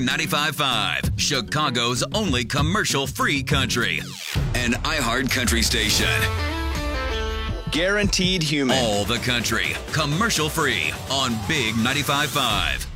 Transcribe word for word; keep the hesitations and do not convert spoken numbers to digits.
ninety-five point five, Chicago's only commercial-free country. An iHeart country station. Guaranteed human. All the country, commercial-free on Big ninety-five point five.